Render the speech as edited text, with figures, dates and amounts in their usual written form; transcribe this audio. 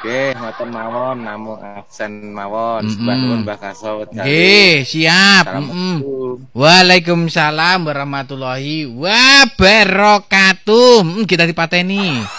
Nggih, ngoten mawon, namung absen mawon. Mbah nuwun Mbah Kaso. Nggih, siap. Assalamualaikum. Waalaikumsalam warahmatullahi wabarakatuh. Kita dipateni.